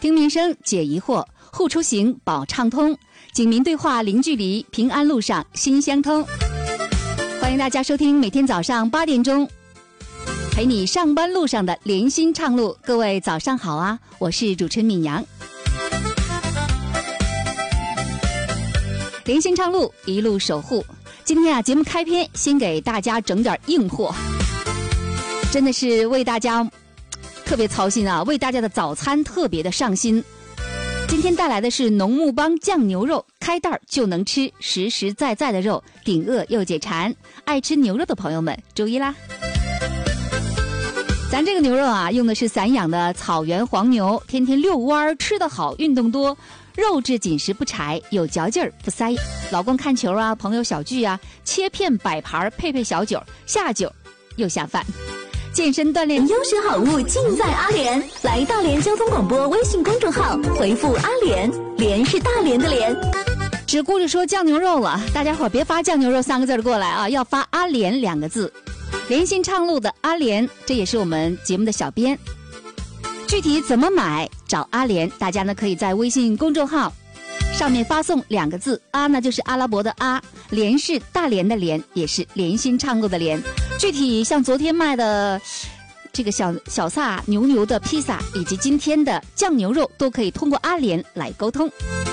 听民生解疑惑，护出行保畅通，警民对话零距离，平安路上心相通。欢迎大家收听每天早上8点钟陪你上班路上的联心畅路。各位早上好啊，我是主持人敏阳。联心畅路一路守护。今天啊，节目开篇先给大家整点硬货，真的是为大家特别操心啊，为大家的早餐特别的上心。今天带来的是农牧帮酱牛肉，开袋就能吃，实实在在的肉，顶饿又解馋。爱吃牛肉的朋友们注意啦！咱这个牛肉啊，用的是散养的草原黄牛，天天遛弯，吃得好，运动多，肉质紧实不柴，有嚼劲儿不塞。老公看球啊，朋友小聚啊，切片摆盘配配小酒，下酒又下饭。健身锻炼， 优选好物尽在阿联。来大连交通广播微信公众号，回复阿联，联是大连的联。 只顾着说酱牛肉了，大家伙别发酱牛肉3个字过来啊，要发阿联2个字。联心畅路的阿联，这也是我们节目的小编。具体怎么买，找阿联，大家呢可以在微信公众号上面发送2个字，阿呢就是阿拉伯的阿，联是大连的连，也是联心畅路的连。具体像昨天卖的这个小萨牛的披萨，以及今天的酱牛肉，都可以通过阿联来沟通。